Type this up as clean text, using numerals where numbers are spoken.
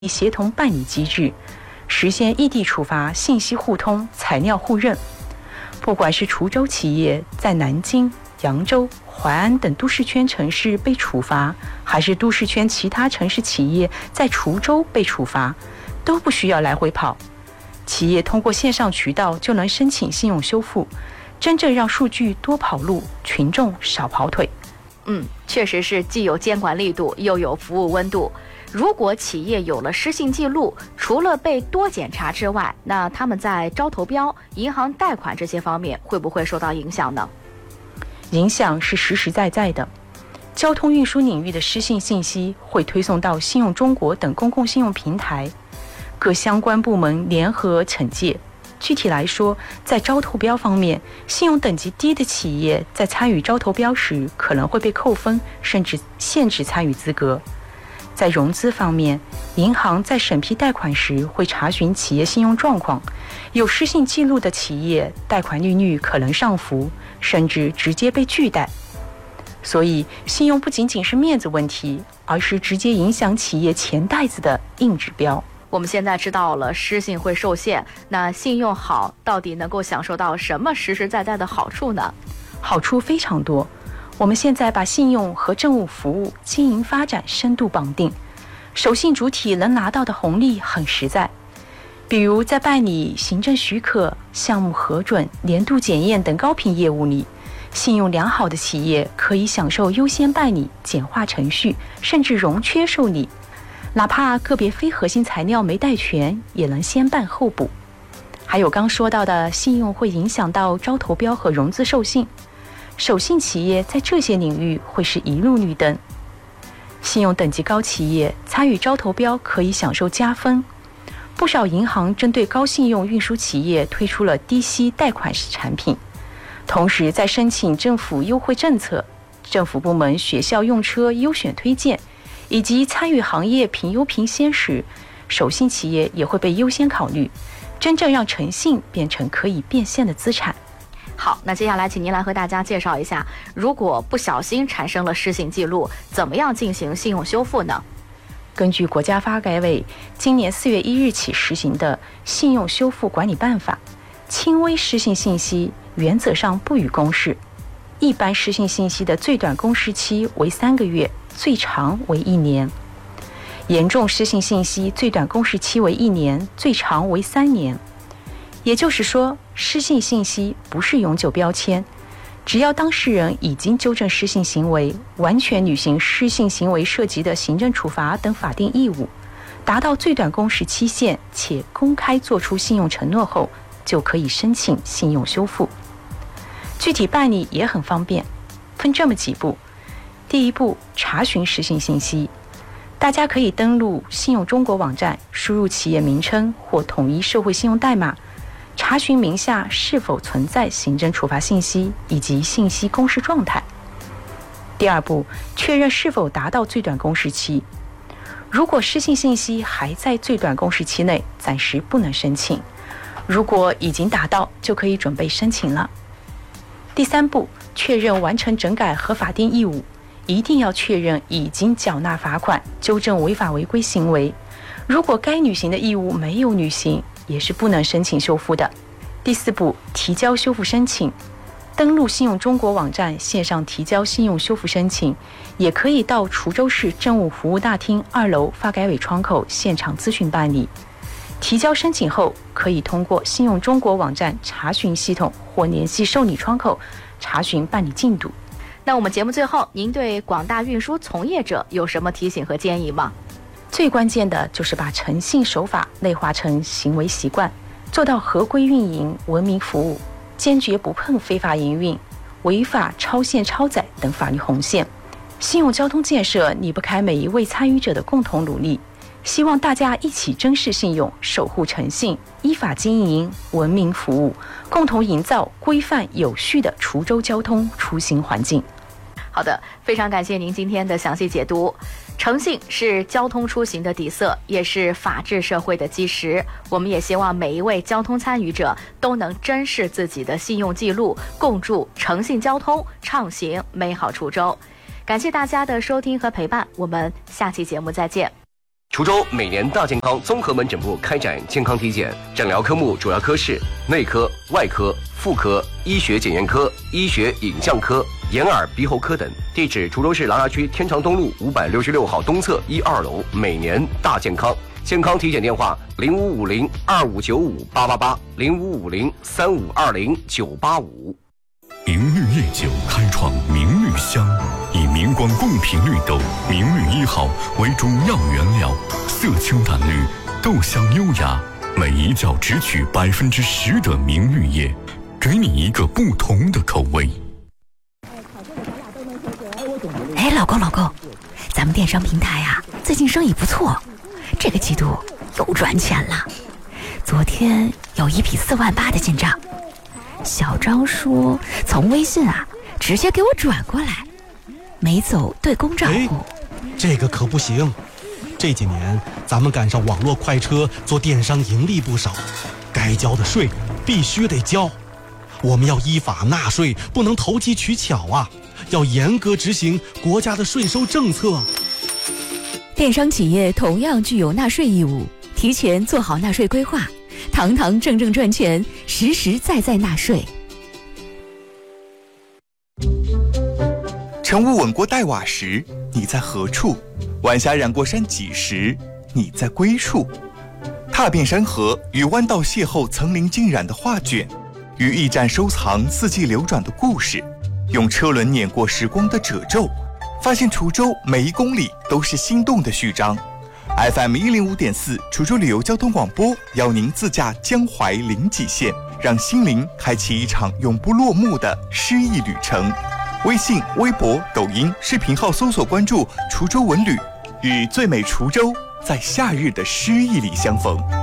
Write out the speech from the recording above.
协同办理机制，实现异地处罚信息互通、材料互认。不管是滁州企业在南京、扬州、淮安等都市圈城市被处罚，还是都市圈其他城市企业在滁州被处罚，都不需要来回跑，企业通过线上渠道就能申请信用修复，真正让数据多跑路，群众少跑腿。 确实是既有监管力度，又有服务温度。如果企业有了失信记录，除了被多检查之外，那他们在招投标、银行贷款这些方面会不会受到影响呢？ 影响是实实在在的。交通运输领域的失信信息会推送到信用中国等公共信用平台，各相关部门联合惩戒。具体来说，在招投标方面，信用等级低的企业在参与招投标时可能会被扣分，甚至限制参与资格。在融资方面，银行在审批贷款时会查询企业信用状况，有失信记录的企业贷款利率可能上浮，甚至直接被拒贷。所以，信用不仅仅是面子问题，而是直接影响企业钱袋子的硬指标。 我们现在知道了失信会受限，那信用好到底能够享受到什么实实在在的好处呢？ 好处非常多。我们现在把信用和政务服务经营发展深度绑定，守信主体能拿到的红利很实在。比如在办理行政许可、项目核准、年度检验等高频业务里，信用良好的企业可以享受优先办理、简化程序，甚至融缺受理。哪怕个别非核心材料没带全，也能先办后补。还有刚说到的信用会影响到招投标和融资授信，守信企业在这些领域会是一路绿灯。信用等级高企业参与招投标可以享受加分。不少银行针对高信用运输企业推出了低息贷款式产品，同时在申请政府优惠政策、政府部门学校用车优选推荐以及参与行业评优评先时，守信企业也会被优先考虑，真正让诚信变成可以变现的资产。 好，那接下来请您来和大家介绍一下，如果不小心产生了失信记录，怎么样进行信用修复呢？ 根据国家发改委今年4月1日起实行的信用修复管理办法，轻微失信信息原则上不予公示，一般失信信息的最短公示期为3个月，最长为1年。严重失信信息最短公示期为1年，最长为3年。也就是说，失信信息不是永久标签，只要当事人已经纠正失信行为，完全履行失信行为涉及的行政处罚等法定义务，达到最短公示期限且公开作出信用承诺后，就可以申请信用修复。具体办理也很方便，分这么几步。第一步，查询失信信息。大家可以登录信用中国网站，输入企业名称或统一社会信用代码，查询名下是否存在行政处罚信息以及信息公示状态。第二步，确认是否达到最短公示期。如果失信信息还在最短公示期内，暂时不能申请；如果已经达到，就可以准备申请了。第三步，确认完成整改和法定义务，一定要确认已经缴纳罚款，纠正违法违规行为。如果该履行的义务没有履行，也是不能申请修复的。第四步，提交修复申请。登录信用中国网站线上提交信用修复申请，也可以到滁州市政务服务大厅2楼发改委窗口现场咨询办理。提交申请后，可以通过信用中国网站查询系统或联系受理窗口查询办理进度。 那我们节目最后，您对广大运输从业者有什么提醒和建议吗？ 最关键的就是把诚信守法内化成行为习惯，做到合规运营、文明服务，坚决不碰非法营运、违法超限超载等法律红线。信用交通建设离不开每一位参与者的共同努力，希望大家一起珍视信用，守护诚信，依法经营，文明服务，共同营造规范有序的滁州交通出行环境。 好的，非常感谢您今天的详细解读。诚信是交通出行的底色，也是法治社会的基石。我们也希望每一位交通参与者都能珍视自己的信用记录，共筑诚信交通，畅行美好滁州。感谢大家的收听和陪伴，我们下期节目再见。 滁州每年大健康综合门诊部开展健康体检，诊疗科目主要科室内科、外科、妇科、医学检验科、医学影像科、眼耳鼻喉科等。地址：滁州市琅琊区天长东路566号东侧1、2楼。每年大健康。健康体检电话：0550-2595-888，0550-3520-985。 明绿夜酒开创明绿香，以明光贡品绿豆明绿1号为主要原料，色清淡绿，豆香优雅，每一窖只取10%的明绿叶，给你一个不同的口味。 哎，老公，咱们电商平台啊，最近生意不错，这个季度又赚钱了。昨天有一笔4万8的进账，小张说从微信啊直接给我转过来，没走对公账户。 这个可不行，这几年咱们赶上网络快车，做电商盈利不少，该交的税必须得交。我们要依法纳税，不能投机取巧啊，要严格执行国家的税收政策。 电商企业同样具有纳税义务，提前做好纳税规划，堂堂正正赚钱，实实在在纳税。 晨雾吻过黛瓦时，你在何处？晚霞染过山脊时，你在归处。踏遍山河，与弯道邂逅层林尽染的画卷，与驿站收藏四季流转的故事，用车轮碾过时光的褶皱，发现滁州每一公里都是心动的序章。FM 105.4滁州旅游交通广播邀您自驾江淮临济线，让心灵开启一场永不落幕的诗意旅程。微信、微博、抖音视频号搜索关注滁州文旅，与最美滁州在夏日的诗意里相逢。